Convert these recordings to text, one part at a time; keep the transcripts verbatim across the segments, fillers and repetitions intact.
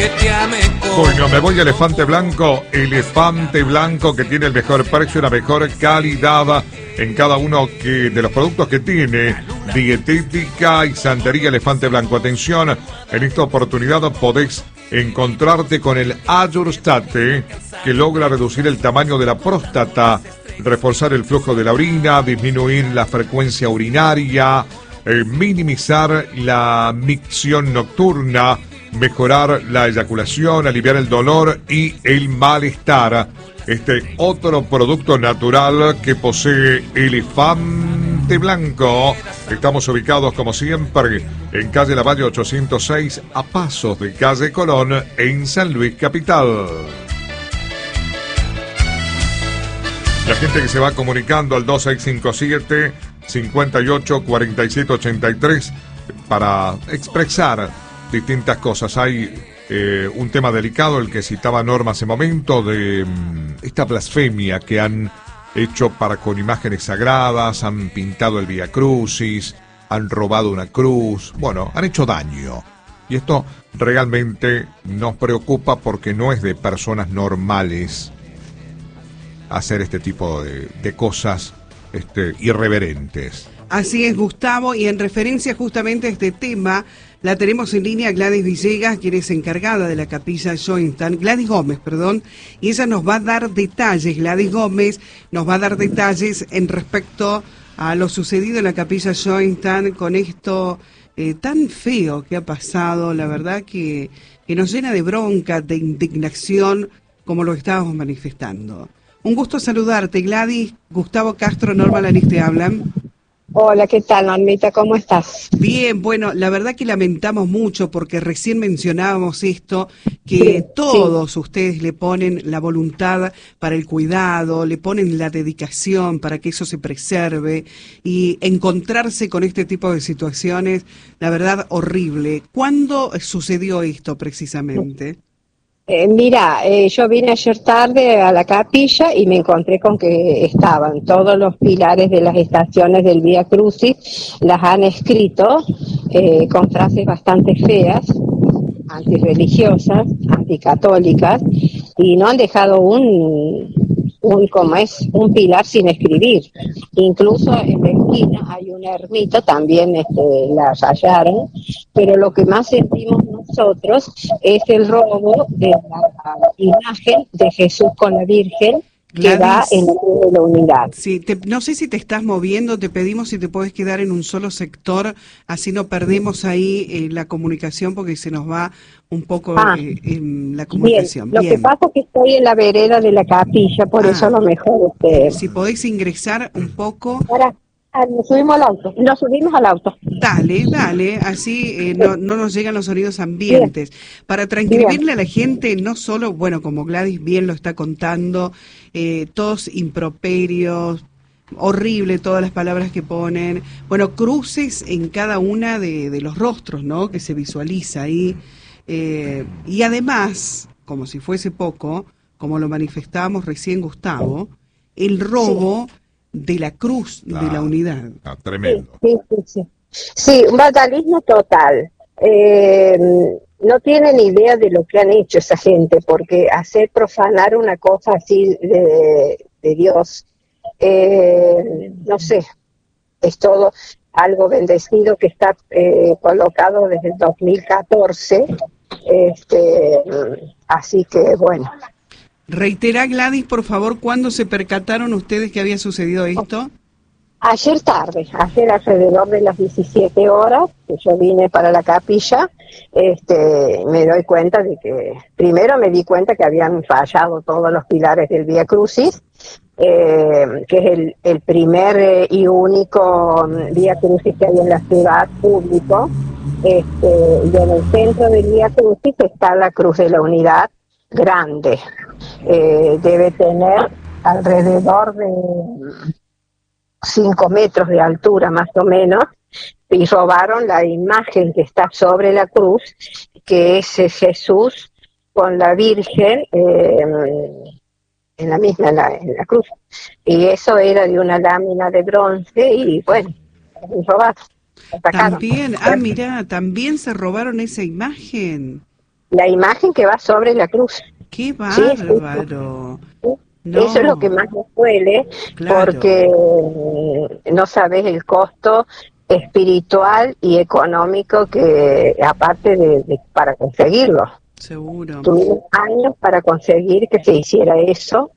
que te ame como... Bueno, me voy a Elefante Blanco. Elefante Blanco, que tiene el mejor precio, la mejor calidad en cada uno que, de los productos que tiene. Dietética y santería Elefante Blanco. Atención, en esta oportunidad podés encontrarte con el Ayurstate, que logra reducir el tamaño de la próstata, reforzar el flujo de la orina, disminuir la frecuencia urinaria, eh, minimizar la micción nocturna, mejorar la eyaculación, aliviar el dolor y el malestar. Este otro producto natural que posee Elefante Blanco. Estamos ubicados, como siempre, en calle Lavalle ochocientos seis, a pasos de calle Colón, en San Luis Capital. La gente que se va comunicando al dos seis cinco siete, cinco ocho, cuatro siete ocho tres para expresar distintas cosas. Hay eh, un tema delicado, el que citaba Norma hace momento, de um, esta blasfemia que han hecho para con imágenes sagradas, han pintado el Vía Crucis, han robado una cruz, bueno, han hecho daño. Y esto realmente nos preocupa porque no es de personas normales hacer este tipo de, de cosas este, irreverentes. Así es, Gustavo, y en referencia justamente a este tema, la tenemos en línea Gladys Villegas, quien es encargada de la capilla Jointown, Gladys Gómez, perdón, y ella nos va a dar detalles, Gladys Gómez nos va a dar detalles en respecto a lo sucedido en la capilla Jointown con esto eh, tan feo que ha pasado, la verdad que, que nos llena de bronca, de indignación, como lo estábamos manifestando. Un gusto saludarte, Gladys. Gustavo Castro, Norma Lanis te hablan. Hola, ¿qué tal, Normita? ¿Cómo estás? Bien, bueno, la verdad que lamentamos mucho porque recién mencionábamos esto, que sí, todos sí. ustedes le ponen la voluntad para el cuidado, le ponen la dedicación para que eso se preserve, y encontrarse con este tipo de situaciones, la verdad, horrible. ¿Cuándo sucedió esto precisamente? Eh, mira, eh, yo vine ayer tarde a la capilla y me encontré con que estaban todos los pilares de las estaciones del Vía Crucis, las han escrito eh, con frases bastante feas, antirreligiosas, anticatólicas, y no han dejado un, un como es, un pilar sin escribir. Incluso en la esquina hay una ermita, también este, la rayaron, pero lo que más sentimos nosotros es el robo de la imagen de Jesús con la Virgen, que va en la unidad. Sí, te, no sé si te estás moviendo, te pedimos si te puedes quedar en un solo sector, así no perdemos ahí eh, la comunicación, porque se nos va un poco ah, eh, en la comunicación. Bien. Lo Bien. que pasa es que estoy en la vereda de la capilla, por ah, eso a lo mejor... Este... Si podéis ingresar un poco... Para... Ah, nos subimos al auto, nos subimos al auto. Dale, dale, así eh, no, no nos llegan los sonidos ambientes. Bien. Para transcribirle bien a la gente, no solo, bueno, como Gladys bien lo está contando, eh, todos improperios, horrible todas las palabras que ponen, bueno, cruces en cada una de, de los rostros, ¿no?, que se visualiza ahí, eh, y además, como si fuese poco, como lo manifestábamos recién Gustavo, el robo... Sí. de la cruz ah, de la unidad. Ah, tremendo. Sí, sí, sí. Sí, un vandalismo total. Eh, no tienen idea de lo que han hecho esa gente, porque hacer profanar una cosa así de, de Dios, eh, no sé, es todo algo bendecido que está eh, colocado desde el dos mil catorce, este, así que bueno. Reitera, Gladys, por favor, ¿cuándo se percataron ustedes que había sucedido esto? Ayer tarde, ayer alrededor de las diecisiete horas, que yo vine para la capilla, este, me doy cuenta de que, primero me di cuenta que habían fallado todos los pilares del Vía Crucis, eh, que es el, el primer eh, y único Vía Crucis que hay en la ciudad, público, este, y en el centro del Vía Crucis está la Cruz de la Unidad, grande, eh, debe tener alrededor de cinco metros de altura más o menos, y robaron la imagen que está sobre la cruz, que es Jesús con la Virgen eh, en la misma, en la, en la cruz, y eso era de una lámina de bronce, y bueno, robaron, atacaron. También, ah, mira, también se robaron esa imagen. la imagen que va sobre la cruz. ¡Qué bárbaro! Sí, no. Eso es lo que más me duele, claro. Porque no sabes el costo espiritual y económico que, aparte de, de para conseguirlo. Seguro. Tuvimos años para conseguir que se hiciera eso.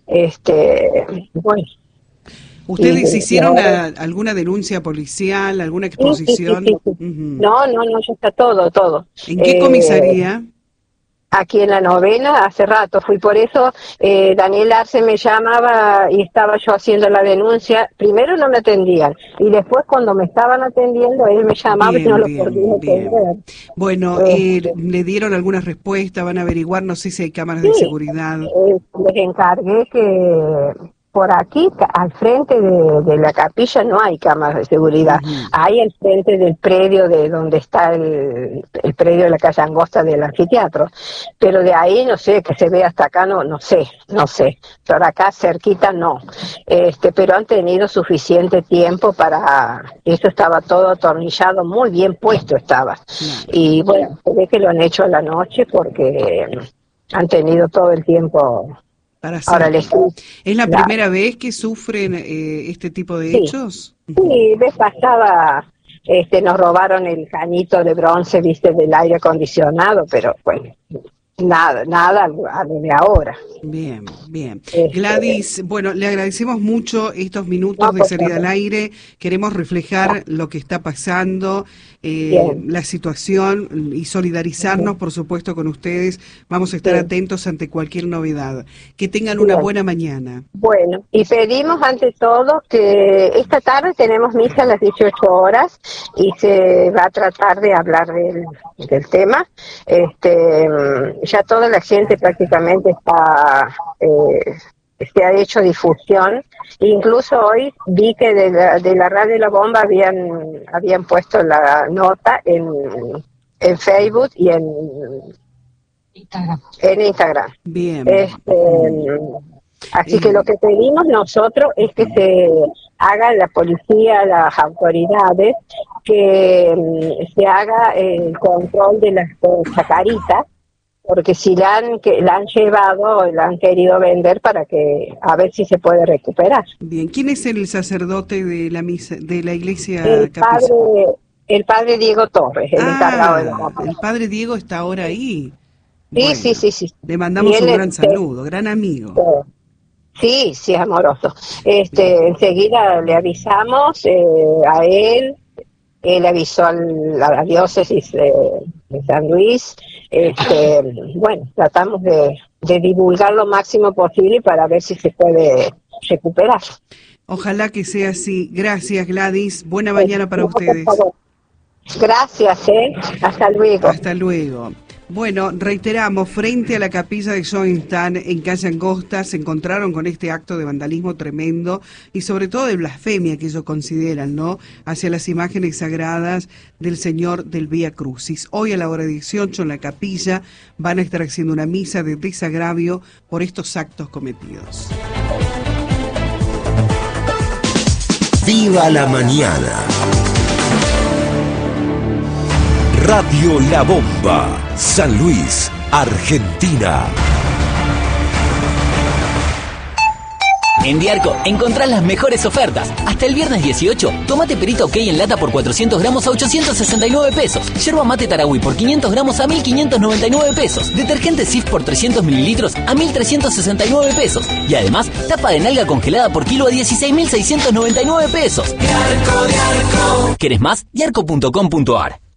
Este, bueno. ¿Ustedes y, hicieron y ahora, a, alguna denuncia policial, alguna exposición? Sí, sí, sí, sí. Uh-huh. No, no, no, ya está todo, todo. ¿En qué eh, comisaría? Aquí en la novena, hace rato fui, por eso eh, Daniel Arce me llamaba y estaba yo haciendo la denuncia. Primero no me atendían y después cuando me estaban atendiendo él me llamaba bien, y no lo podía atender. Bueno, este, eh, ¿le dieron alguna respuesta? ¿Van a averiguar? No sé si hay cámaras sí, de seguridad. Eh, les encargué que por aquí, al frente de, de la capilla, no hay cámaras de seguridad. Uh-huh. Hay al frente del predio de donde está el, el predio de la calle Angosta del anfiteatro. Pero de ahí, no sé, que se ve hasta acá, no no sé, no sé. Por acá cerquita, no. Este, pero han tenido suficiente tiempo para... Eso estaba todo atornillado, muy bien puesto estaba. Uh-huh. Y bueno, se ve que lo han hecho a la noche porque han tenido todo el tiempo... Para Ahora les... ¿Es la, la primera vez que sufren eh, este tipo de sí. hechos? Sí, vez pasada este, nos robaron el cañito de bronce, viste, del aire acondicionado, pero bueno, nada, nada a lo de ahora. Bien, bien. Este, Gladys, bueno, le agradecemos mucho estos minutos no, de salida al aire. Queremos reflejar no. lo que está pasando, eh, la situación y solidarizarnos, por supuesto, con ustedes. Vamos a estar Bien. atentos ante cualquier novedad. Que tengan Bien. una buena mañana. Bueno, y pedimos ante todo que esta tarde tenemos misa a las dieciocho horas y se va a tratar de hablar del, del tema. Este, ya toda la gente prácticamente está Eh, se ha hecho difusión. Incluso hoy vi que de la, de la radio La Bomba habían habían puesto la nota en, en Facebook y en Instagram. En Instagram. Bien. Este, así eh. que lo que pedimos nosotros es que se haga la policía, las autoridades, que se haga el control de las chacaritas, porque si la han, que, la han llevado, la han querido vender para que a ver si se puede recuperar. Bien, ¿quién es el sacerdote de la misa, de la iglesia? El padre, el padre Diego Torres, el ah, encargado de la capilla. El padre Diego está ahora ahí. Sí, bueno, sí, sí, sí. Le mandamos un gran es, saludo, gran amigo. Sí, sí, amoroso. Este, enseguida le avisamos eh, a él. Él avisó a la diócesis de, de San Luis. Este, bueno, tratamos de, de divulgar lo máximo posible para ver si se puede recuperar. Ojalá que sea así. Gracias, Gladys. Buena mañana para ustedes. Gracias, ¿eh? Hasta luego. Hasta luego. Bueno, reiteramos, frente a la capilla de Schoenstatt en calle Angosta se encontraron con este acto de vandalismo tremendo y sobre todo de blasfemia que ellos consideran, ¿no?, hacia las imágenes sagradas del Señor del Vía Crucis. Hoy a la hora dieciocho en la capilla van a estar haciendo una misa de desagravio por estos actos cometidos. ¡Viva la mañana! Radio La Bomba, San Luis, Argentina. En Diarco encontrás las mejores ofertas. Hasta el viernes dieciocho, tomate perito ok en lata por cuatrocientos gramos a ochocientos sesenta y nueve pesos. Yerba mate Tarahui por quinientos gramos a mil quinientos noventa y nueve pesos. Detergente Cif por trescientos mililitros a mil trescientos sesenta y nueve pesos. Y además, tapa de nalga congelada por kilo a dieciséis mil seiscientos noventa y nueve pesos. Diarco, Diarco. ¿Querés más? Diarco punto com punto ar.